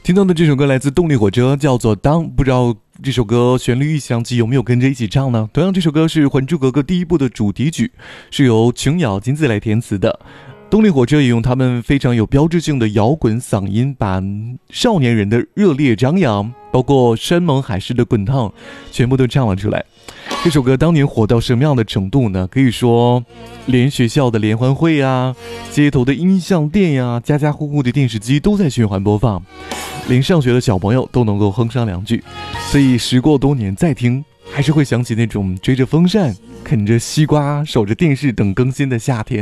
听到的这首歌来自动力火车，叫做《当》，不知道这首歌旋律一响起有没有跟着一起唱呢？同样，这首歌是《还珠格格》第一部的主题曲，是由琼瑶、金子来填词的。动力火车也用他们非常有标志性的摇滚嗓音，把少年人的热烈张扬，包括山盟海誓的滚烫，全部都唱了出来。这首歌当年火到什么样的程度呢？可以说，连学校的联欢会啊，街头的音像店呀，家家户户的电视机都在循环播放，连上学的小朋友都能够哼上两句。所以时过多年再听，还是会想起那种追着风扇、啃着西瓜、守着电视等更新的夏天。